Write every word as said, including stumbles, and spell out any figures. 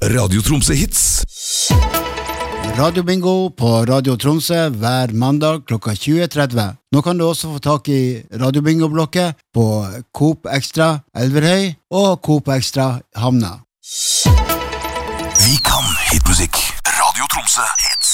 Radio Tromsø Hits. Radio Bingo på Radio Tromsø hver mandag klokka tjue tretti. Nå kan du også få tak i Radio Bingo-blokket på Coop Extra Elverhøy og Coop Extra Hamna. Vi kan hitmusikk. Radio Tromsø Hits.